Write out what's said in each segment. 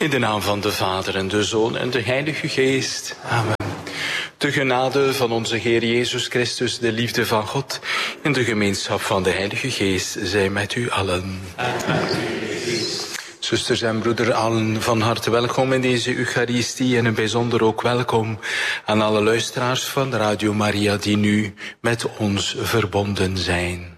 In de naam van de Vader en de Zoon en de Heilige Geest. Amen. De genade van onze Heer Jezus Christus, de liefde van God en de gemeenschap van de Heilige Geest zij met u allen. Amen. Zusters en broeders allen, van harte welkom in deze Eucharistie en een bijzonder ook welkom aan alle luisteraars van Radio Maria die nu met ons verbonden zijn.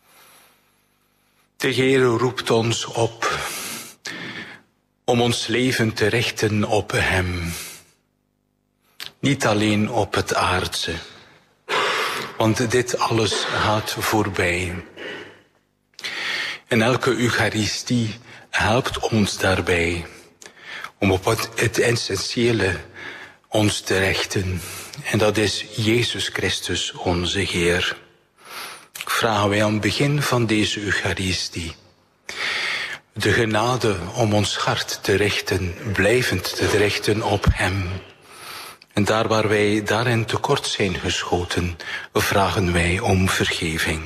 De Heer roept ons op om ons leven te richten op Hem. Niet alleen op het aardse, want dit alles gaat voorbij. En elke Eucharistie helpt ons daarbij om op het essentiële ons te richten. En dat is Jezus Christus, onze Heer. Vragen wij aan het begin van deze Eucharistie de genade om ons hart te richten, blijvend te richten op Hem. En daar waar wij daarin tekort zijn geschoten, vragen wij om vergeving.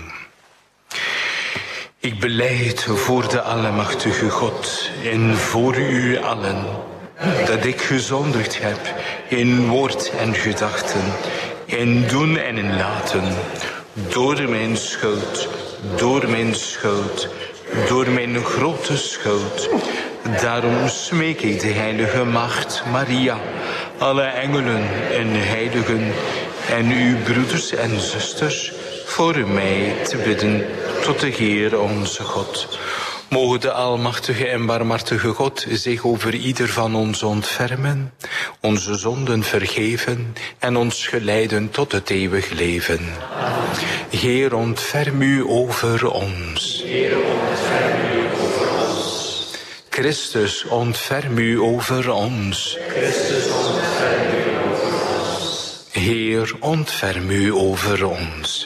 Ik belijd voor de Almachtige God en voor u allen dat ik gezondigd heb in woord en gedachten, in doen en in laten, door mijn schuld, door mijn grote schuld. Daarom smeek ik de heilige Maagd Maria, alle engelen en heiligen en uw broeders en zusters voor mij te bidden tot de Heer onze God. Mogen de almachtige en barmhartige God zich over ieder van ons ontfermen, onze zonden vergeven en ons geleiden tot het eeuwig leven. Heer, ontferm u over ons. Christus, ontferm u over ons. Heer, ontferm u over ons.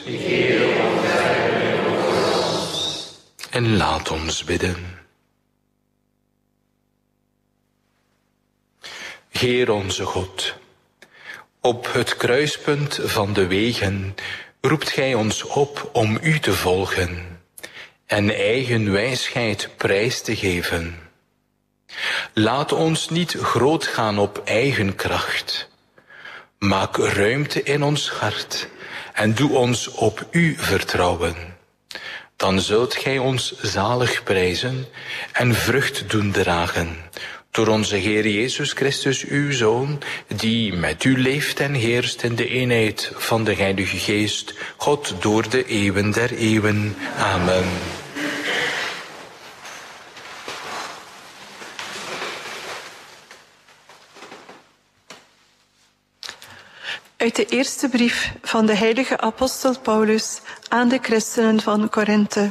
En laat ons bidden. Heer onze God, op het kruispunt van de wegen roept Gij ons op om U te volgen en eigen wijsheid prijs te geven. Laat ons niet groot gaan op eigen kracht. Maak ruimte in ons hart en doe ons op U vertrouwen. Dan zult Gij ons zalig prijzen en vrucht doen dragen. Door onze Heer Jezus Christus, uw Zoon, die met u leeft en heerst in de eenheid van de Heilige Geest, God door de eeuwen der eeuwen. Amen. Uit de eerste brief van de heilige apostel Paulus aan de christenen van Korinthe.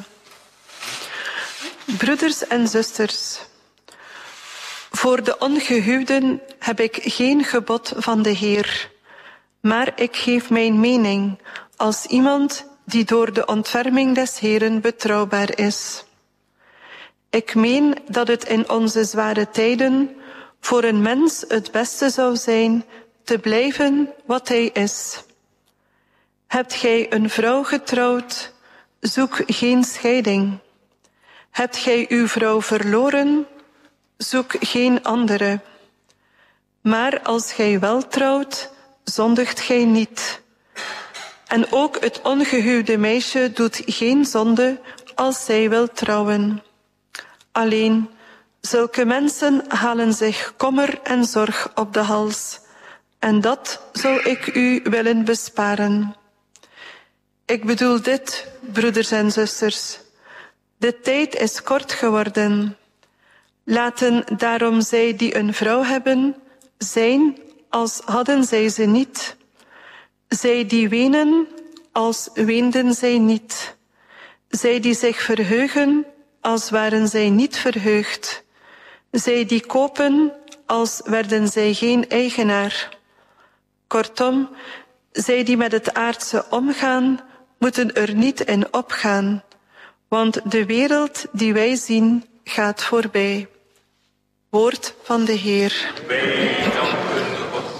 Broeders en zusters, voor de ongehuwden heb ik geen gebod van de Heer, maar ik geef mijn mening als iemand die door de ontferming des Heeren betrouwbaar is. Ik meen dat het in onze zware tijden voor een mens het beste zou zijn te blijven wat hij is. Hebt gij een vrouw getrouwd, zoek geen scheiding. Hebt gij uw vrouw verloren, zoek geen andere. Maar als gij wel trouwt, zondigt gij niet. En ook het ongehuwde meisje doet geen zonde als zij wil trouwen. Alleen, zulke mensen halen zich kommer en zorg op de hals. En dat zou ik u willen besparen. Ik bedoel dit, broeders en zusters. De tijd is kort geworden. Laten daarom zij die een vrouw hebben, zijn als hadden zij ze niet. Zij die wenen, als weenden zij niet. Zij die zich verheugen, als waren zij niet verheugd. Zij die kopen, als werden zij geen eigenaar. Kortom, zij die met het aardse omgaan, moeten er niet in opgaan, want de wereld die wij zien gaat voorbij. Woord van de Heer. Wij danken God.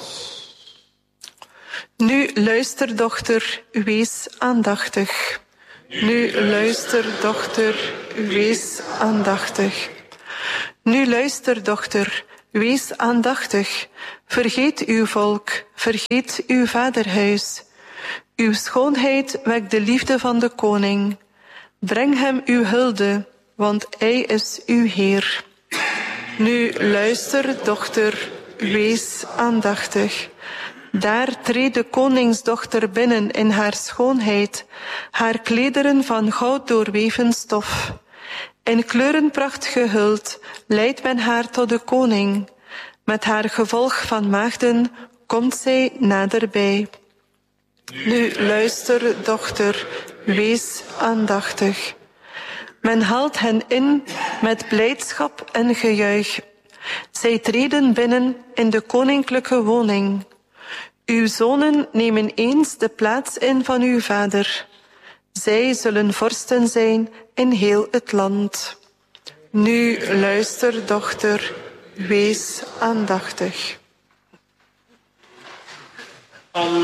Nu luister, dochter, wees aandachtig. Nu luister, dochter, wees aandachtig. Nu luister, dochter, wees aandachtig. Vergeet uw volk, vergeet uw vaderhuis. Uw schoonheid wekt de liefde van de koning. Breng hem uw hulde, want hij is uw Heer. Nu luister, dochter, wees aandachtig. Daar treedt de koningsdochter binnen in haar schoonheid, haar klederen van goud doorweven stof. In kleurenpracht gehuld leidt men haar tot de koning. Met haar gevolg van maagden komt zij naderbij. Nu luister, dochter, wees aandachtig. Men haalt hen in met blijdschap en gejuich. Zij treden binnen in de koninklijke woning. Uw zonen nemen eens de plaats in van uw vader. Zij zullen vorsten zijn in heel het land. Nu luister, dochter, wees aandachtig.